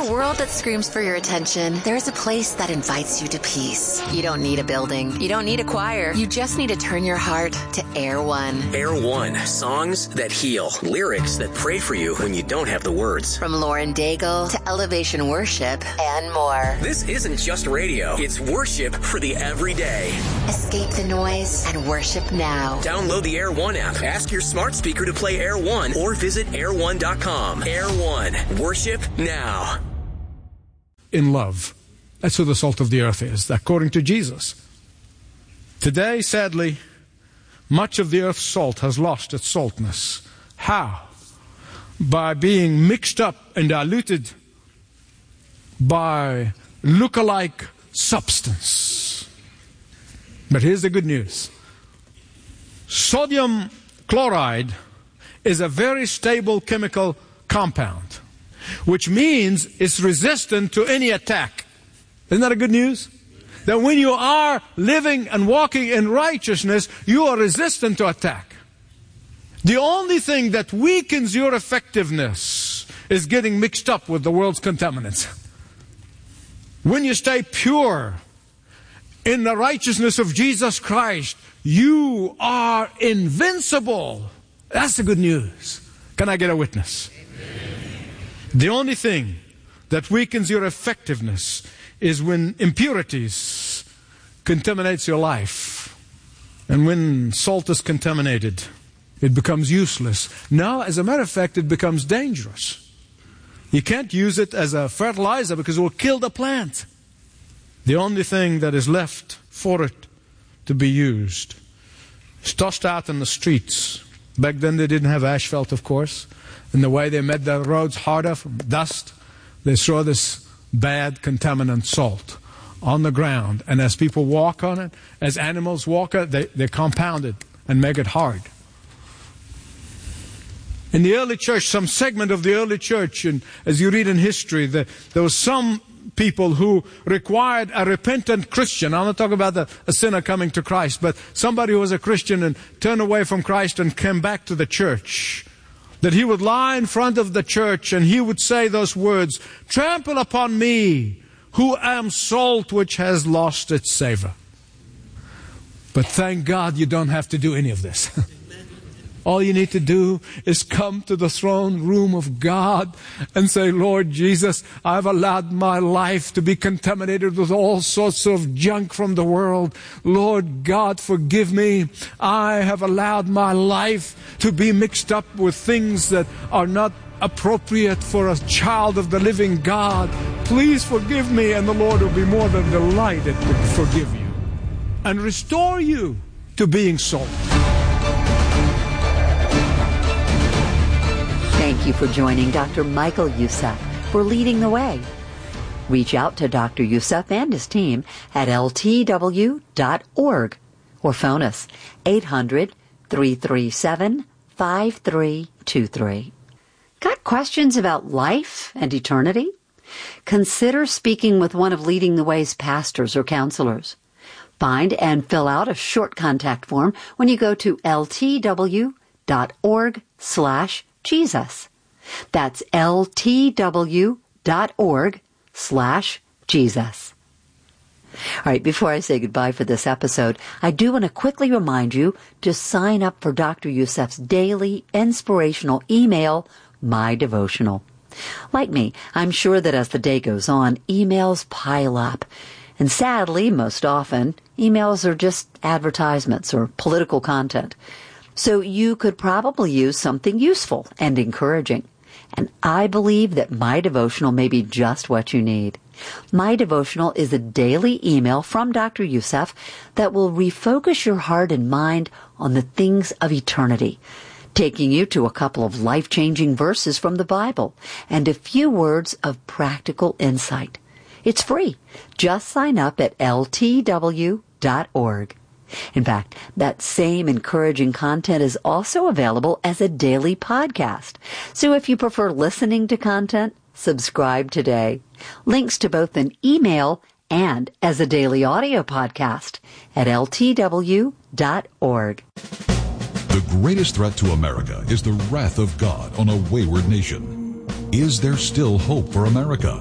a world that screams for your attention, there's a place that invites you to peace. You don't need a building. You don't need a choir. You just need to turn your heart to Air One. Air One. Songs that heal. Lyrics that pray for you when you don't have the words. From Lauren Daigle to Elevation Worship and more. This isn't just radio. It's worship for the everyday. Escape the noise and worship now. Download the Air One app. Ask your smart speaker to play Air One or visit air1.com. Air One. Worship now. In love. That's who the salt of the earth is, according to Jesus. Today, sadly, much of the earth's salt has lost its saltness. How? By being mixed up and diluted by look-alike substance. But here's the good news. Sodium chloride is a very stable chemical compound, which means it's resistant to any attack. Isn't that a good news? That when you are living and walking in righteousness, you are resistant to attack. The only thing that weakens your effectiveness is getting mixed up with the world's contaminants. When you stay pure in the righteousness of Jesus Christ, you are invincible. That's the good news. Can I get a witness? The only thing that weakens your effectiveness is when impurities contaminates your life. And when salt is contaminated, it becomes useless. Now, as a matter of fact, it becomes dangerous. You can't use it as a fertilizer because it will kill the plant. The only thing that is left for it to be used is tossed out in the streets. Back then they didn't have asphalt, of course. And the way they made the roads harder from dust, they throw this bad contaminant salt on the ground. And as people walk on it, as animals walk on it, they compound it and make it hard. In the early church, some segment of the early church, and as you read in history, there was some people who required a repentant Christian. I'm not talking about a sinner coming to Christ, but somebody who was a Christian and turned away from Christ and came back to the church. That he would lie in front of the church and he would say those words, "Trample upon me, who am salt which has lost its savor." But thank God you don't have to do any of this. All you need to do is come to the throne room of God and say, "Lord Jesus, I've allowed my life to be contaminated with all sorts of junk from the world. Lord God, forgive me. I have allowed my life to be mixed up with things that are not appropriate for a child of the living God. Please forgive me," and the Lord will be more than delighted to forgive you and restore you to being salt. Thank you for joining Dr. Michael Youssef for Leading the Way. Reach out to Dr. Youssef and his team at ltw.org or phone us 800-337-5323. Got questions about life and eternity? Consider speaking with one of Leading the Way's pastors or counselors. Find and fill out a short contact form when you go to ltw.org/Jesus. That's ltw.org/Jesus. All right, before I say goodbye for this episode, I do want to quickly remind you to sign up for Dr. Youssef's daily inspirational email, My Devotional. Like me, I'm sure that as the day goes on, emails pile up. And sadly, most often, emails are just advertisements or political content. So you could probably use something useful and encouraging. And I believe that My Devotional may be just what you need. My Devotional is a daily email from Dr. Youssef that will refocus your heart and mind on the things of eternity, taking you to a couple of life-changing verses from the Bible and a few words of practical insight. It's free. Just sign up at ltw.org. In fact, that same encouraging content is also available as a daily podcast. So if you prefer listening to content, subscribe today. Links to both an email and as a daily audio podcast at ltw.org. The greatest threat to America is the wrath of God on a wayward nation. Is there still hope for America?